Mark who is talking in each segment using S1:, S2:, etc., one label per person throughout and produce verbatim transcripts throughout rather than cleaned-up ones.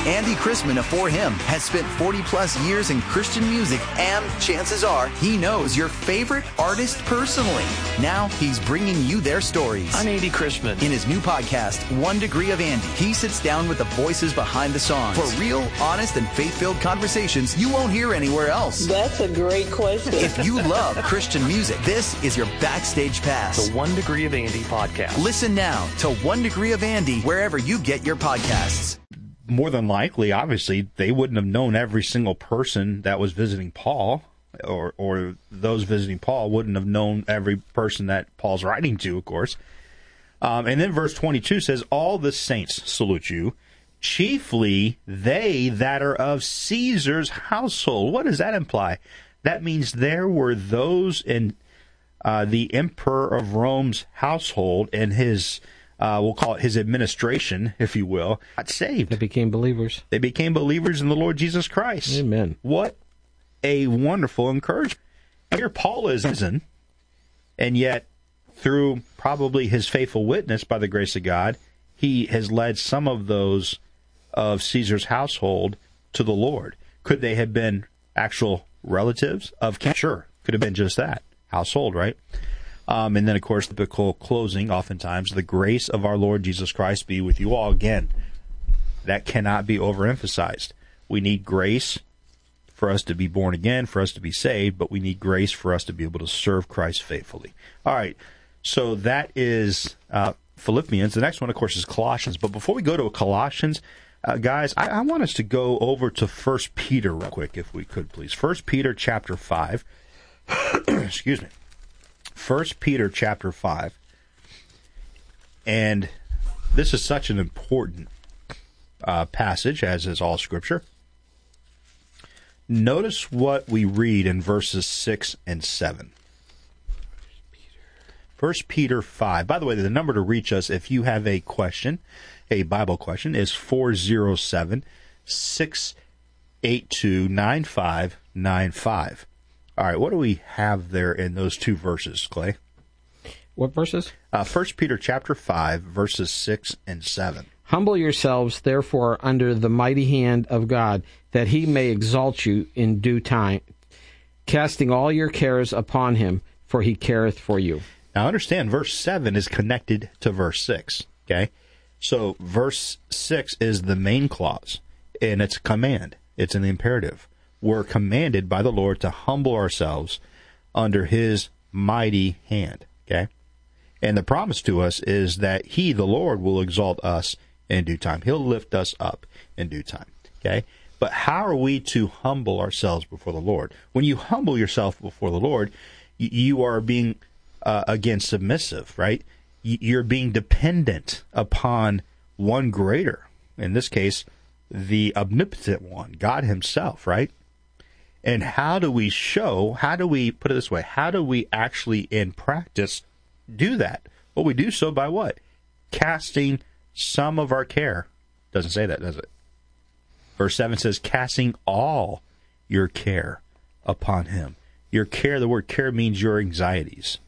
S1: Andy Chrisman of For Him has spent forty plus years in Christian music, and chances are he knows your favorite artist personally. Now he's bringing you their stories.
S2: I'm Andy Chrisman.
S1: In his new podcast, One Degree of Andy, he sits down with the voices behind the songs for real, honest, and faith-filled conversations you won't hear anywhere else.
S3: That's a great question.
S1: If you love Christian music, this is your backstage pass.
S2: The One Degree of Andy podcast.
S1: Listen now to One Degree of Andy wherever you get your podcasts.
S4: More than likely, obviously, they wouldn't have known every single person that was visiting Paul, or or those visiting Paul wouldn't have known every person that Paul's writing to, of course. Um, and then verse twenty-two says, all the saints salute you, chiefly they that are of Caesar's household. What does that imply? That means there were those in uh, the emperor of Rome's household and his, uh, we'll call it his administration, if you will, got saved.
S5: They became believers.
S4: They became believers in the Lord Jesus Christ.
S5: Amen.
S4: What a wonderful encouragement. Here Paul is risen, and yet through probably his faithful witness by the grace of God, he has led some of those of Caesar's household to the Lord. Could they have been actual relatives of King? Sure, could have been just that. Household, right? Um, and then, of course, the typical closing, oftentimes, the grace of our Lord Jesus Christ be with you all. Again, that cannot be overemphasized. We need grace for us to be born again, for us to be saved, but we need grace for us to be able to serve Christ faithfully. All right. So that is uh, Philippians. The next one, of course, is Colossians. But before we go to Colossians, uh, guys, I, I want us to go over to First Peter real quick, if we could, please. First Peter chapter five. Excuse me. First Peter chapter five. And this is such an important uh, passage, as is all Scripture. Notice what we read in verses six and seven. First Peter five. By the way, the number to reach us if you have a question, a Bible question, is four oh seven, six eight two, nine five nine five. All right, what do we have there in those two verses, Clay?
S5: What verses?
S4: Uh, First Peter chapter five, verses six and seven.
S5: Humble yourselves, therefore, under the mighty hand of God, that he may exalt you in due time, casting all your cares upon him, for he careth for you.
S4: Now, understand, verse seven is connected to verse six, okay? So, verse six is the main clause, and it's a command. It's an imperative. We're commanded by the Lord to humble ourselves under his mighty hand, okay? And the promise to us is that he, the Lord, will exalt us in due time. He'll lift us up in due time, okay? But how are we to humble ourselves before the Lord? When you humble yourself before the Lord, you are being Uh, again, submissive, right? You're being dependent upon one greater. In this case, the omnipotent one, God himself, right? And how do we show, how do we, put it this way, how do we actually in practice do that? Well, we do so by what? Casting some of our care. Doesn't say that, does it? Verse seven says, casting all your care upon him. Your care, the word care means your anxieties,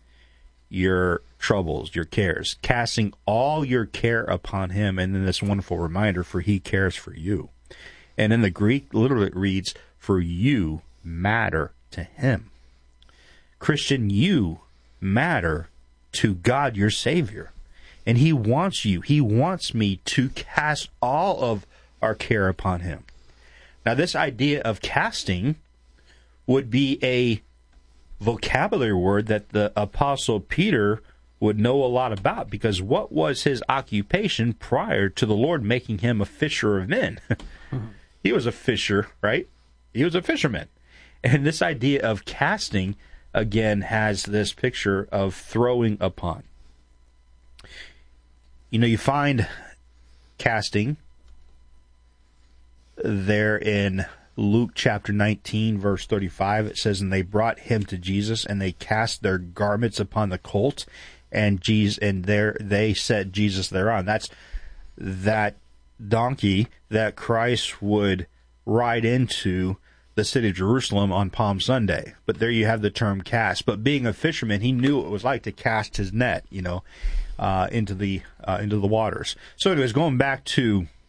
S4: your troubles, your cares, casting all your care upon him, and then this wonderful reminder, for he cares for you. And in the Greek, literally it reads, for you matter to him. Christian, you matter to God, your Savior. And he wants you, he wants me to cast all of our care upon him. Now, this idea of casting would be a vocabulary word that the Apostle Peter would know a lot about, because what was his occupation prior to the Lord making him a fisher of men? He was a fisher, right? He was a fisherman. And this idea of casting, again, has this picture of throwing upon. You know, you find casting there in Luke chapter nineteen, verse thirty-five, it says, and they brought him to Jesus, and they cast their garments upon the colt, and Jesus, and there they set Jesus thereon. That's that donkey that Christ would ride into the city of Jerusalem on Palm Sunday. But there you have the term cast. But being a fisherman, he knew what it was like to cast his net, you know, uh, into the uh, into the waters. So anyways, going back to